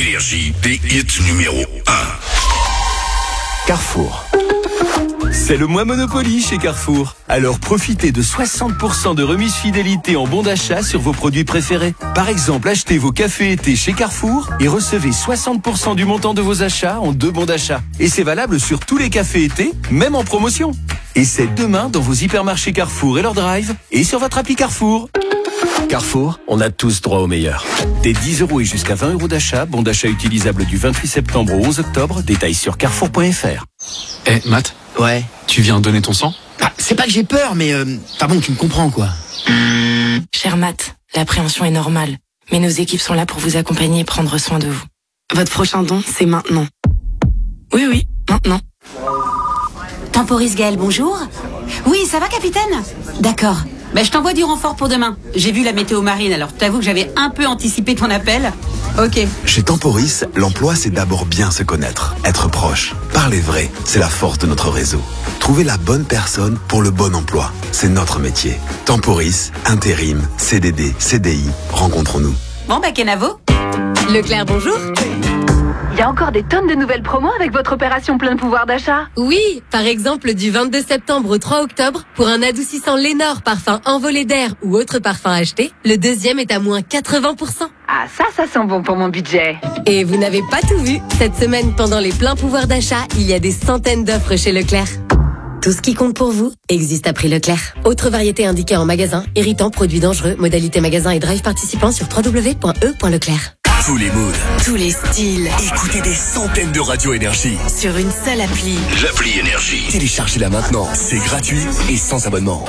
Énergie, des hits numéro 1. Carrefour. C'est le mois Monopoly chez Carrefour. Alors profitez de 60% de remise fidélité en bons d'achat sur vos produits préférés. Par exemple, achetez vos cafés été chez Carrefour et recevez 60% du montant de vos achats en 2 bons d'achat. Et c'est valable sur tous les cafés été, même en promotion. Et c'est demain dans vos hypermarchés Carrefour et leur drive et sur votre appli Carrefour. Carrefour, on a tous droit au meilleur. Des 10 € et jusqu'à 20 € d'achat, bon d'achat utilisable du 28 septembre au 11 octobre, détails sur carrefour.fr. Matt. Ouais. Tu viens donner ton sang ? C'est pas que j'ai peur, mais pardon, tu me comprends quoi. Cher Matt, l'appréhension est normale, mais nos équipes sont là pour vous accompagner et prendre soin de vous. Votre prochain don, c'est maintenant. Oui, maintenant. Temporis Gaël, bonjour. Oui, ça va, capitaine ? D'accord. Je t'envoie du renfort pour demain. J'ai vu la météo marine, alors t'avoue que j'avais un peu anticipé ton appel. Ok. Chez Temporis, l'emploi, c'est d'abord bien se connaître, être proche, parler vrai, c'est la force de notre réseau. Trouver la bonne personne pour le bon emploi, c'est notre métier. Temporis, intérim, CDD, CDI, rencontrons-nous. Bon, Kenavo. Leclerc, bonjour. Il y a encore des tonnes de nouvelles promos avec votre opération plein pouvoir d'achat. Oui, par exemple du 22 septembre au 3 octobre, pour un adoucissant Lénore parfum envolé d'air ou autre parfum acheté, le deuxième est à moins 80%. Ah, ça sent bon pour mon budget. Et vous n'avez pas tout vu. Cette semaine, pendant les pleins pouvoirs d'achat, il y a des centaines d'offres chez Leclerc. Tout ce qui compte pour vous existe à prix Leclerc. Autre variété indiquée en magasin, irritant, produits dangereux, modalité magasin et drive participant sur www.e.leclerc. Tous les moods, Tous les styles, écoutez des centaines de radios Énergie. sur une seule appli. L'appli Énergie. Téléchargez-la maintenant. C'est gratuit et sans abonnement.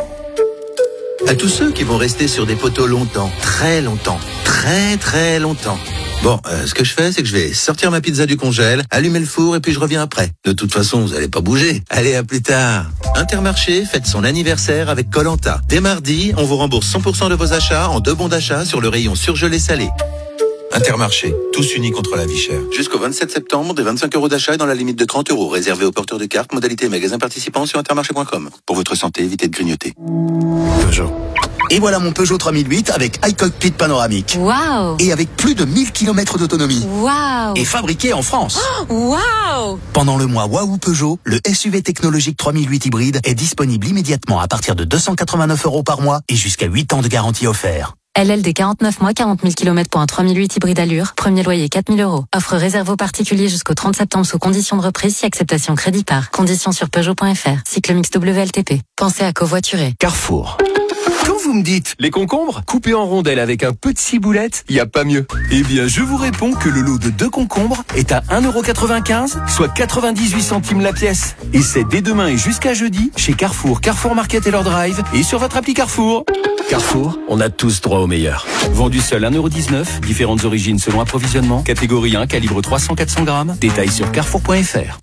À tous ceux qui vont rester sur des poteaux longtemps, très longtemps, très longtemps. Bon, ce que je fais, c'est que je vais sortir ma pizza du congèle, allumer le four et puis je reviens après. De toute façon, vous allez pas bouger. Allez, à plus tard. Intermarché fête son anniversaire avec Koh-Lanta. Dès mardi, on vous rembourse 100% de vos achats en 2 bons d'achat sur le rayon surgelé salé. Intermarché, tous unis contre la vie chère. Jusqu'au 27 septembre, des 25 € d'achat dans la limite de 30 €, réservé aux porteurs de cartes, modalité magasin participant sur intermarché.com. Pour votre santé, évitez de grignoter. Peugeot. Et voilà mon Peugeot 3008 avec iCockpit panoramique. Waouh. Et avec plus de 1000 km d'autonomie. Waouh. Et fabriqué en France. Waouh. Pendant le mois Waouh Peugeot, le SUV technologique 3008 hybride est disponible immédiatement à partir de 289 € par mois et jusqu'à 8 ans de garantie offert. LLD 49 mois, 40 000 km pour un 3008 hybride allure. Premier loyer 4 000 €. Offre réservée aux particuliers jusqu'au 30 septembre sous conditions de reprise si acceptation crédit par. Conditions sur Peugeot.fr. Cycle mix WLTP. Pensez à covoiturer. Carrefour. Quand vous me dites les concombres coupés en rondelles avec un peu de ciboulette, il n'y a pas mieux. Eh bien, je vous réponds que le lot de 2 concombres est à 1,95 €, soit 98 centimes la pièce. Et c'est dès demain et jusqu'à jeudi chez Carrefour, Carrefour Market et leur drive et sur votre appli Carrefour. Carrefour, on a tous droit au meilleur. Vendu seul 1,19 €, différentes origines selon approvisionnement, catégorie 1, calibre 300-400 grammes, détails sur carrefour.fr.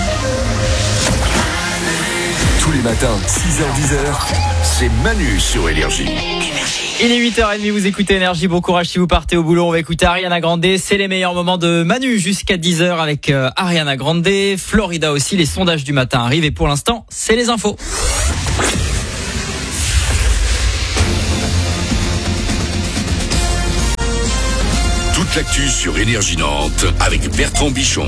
Tous les matins, 6h-10h, c'est Manu sur Énergie. Il est 8h30, vous écoutez Énergie, bon courage si vous partez au boulot. On va écouter Ariana Grande, c'est les meilleurs moments de Manu jusqu'à 10h avec Ariana Grande, Florida aussi, les sondages du matin arrivent et pour l'instant, c'est les infos. Toute l'actu sur Énergie Nantes avec Bertrand Bichon.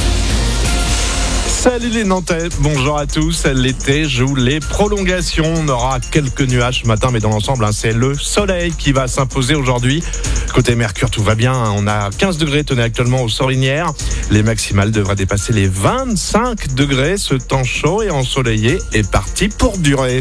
Salut les Nantais, bonjour à tous. L'été joue les prolongations. On aura quelques nuages ce matin, mais dans l'ensemble, c'est le soleil qui va s'imposer aujourd'hui. Côté Mercure, tout va bien. On a 15 degrés, tenez actuellement aux Sorinières. Les maximales devraient dépasser les 25 degrés. Ce temps chaud et ensoleillé est parti pour durer.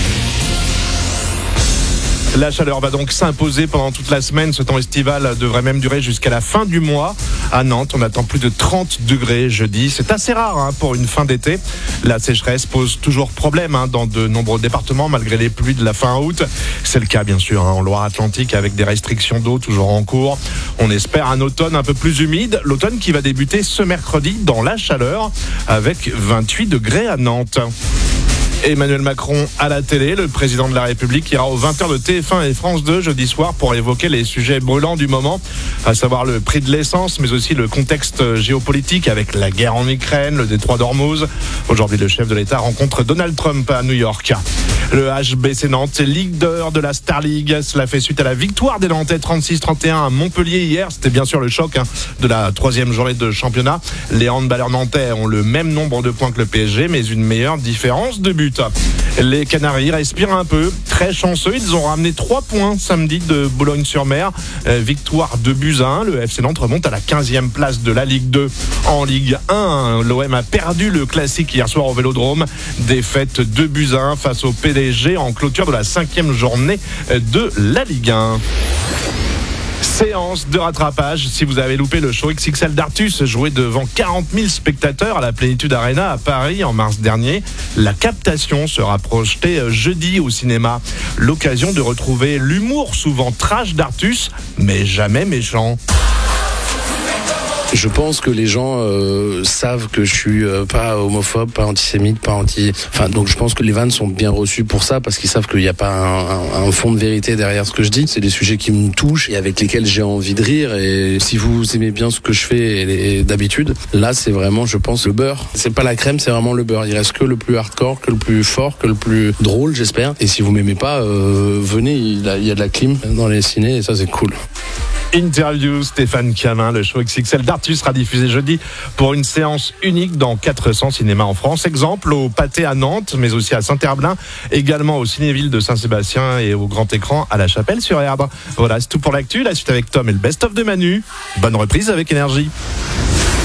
La chaleur va donc s'imposer pendant toute la semaine. Ce temps estival devrait même durer jusqu'à la fin du mois. À Nantes, on attend plus de 30 degrés jeudi. C'est assez rare pour une fin d'été. La sécheresse pose toujours problème dans de nombreux départements malgré les pluies de la fin août. C'est le cas bien sûr en Loire-Atlantique avec des restrictions d'eau toujours en cours. On espère un automne un peu plus humide. L'automne qui va débuter ce mercredi dans la chaleur avec 28 degrés à Nantes. Emmanuel Macron à la télé, le président de la République ira aux 20h de TF1 et France 2 jeudi soir pour évoquer les sujets brûlants du moment, à savoir le prix de l'essence, mais aussi le contexte géopolitique avec la guerre en Ukraine, le détroit d'Ormuz. Aujourd'hui, le chef de l'État rencontre Donald Trump à New York. Le HBC Nantes, leader de la Star League, cela fait suite à la victoire des Nantais 36-31 à Montpellier hier. C'était bien sûr le choc de la 3e journée de championnat. Les handballeurs nantais ont le même nombre de points que le PSG, mais une meilleure différence de but. Les Canaries respirent un peu, très chanceux. Ils ont ramené 3 points samedi de Boulogne-sur-Mer. Victoire 2-1. Le FC Nantes remonte à la 15e place de la Ligue 2. En Ligue 1, l'OM a perdu le classique hier soir au Vélodrome. Défaite 2-1 face au PSG en clôture de la 5e journée de la Ligue 1. Séance de rattrapage. Si vous avez loupé le show XXL d'Artus joué devant 40 000 spectateurs à la Plénitude Arena à Paris en mars dernier, la captation sera projetée jeudi au cinéma. L'occasion de retrouver l'humour souvent trash d'Artus, mais jamais méchant. Je pense que les gens savent que je suis pas homophobe, pas antisémite, donc je pense que les vannes sont bien reçues pour ça, parce qu'ils savent qu'il n'y a pas un fond de vérité derrière ce que je dis. C'est des sujets qui me touchent et avec lesquels j'ai envie de rire. Et si vous aimez bien ce que je fais d'habitude, là c'est vraiment, je pense, le beurre. C'est pas la crème, c'est vraiment le beurre. Il reste que le plus hardcore, que le plus fort, que le plus drôle, j'espère. Et si vous m'aimez pas, venez, il y a de la clim dans les cinés et ça c'est cool. Interview Stéphane Camin, le show XXL d'Artus sera diffusé jeudi pour une séance unique dans 400 cinémas en France. Exemple au Pâté à Nantes, mais aussi à Saint-Herblain, également au Cinéville de Saint-Sébastien et au Grand Écran à La Chapelle-sur-Erdre. Voilà, c'est tout pour l'actu. La suite avec Tom et le best-of de Manu. Bonne reprise avec Énergie.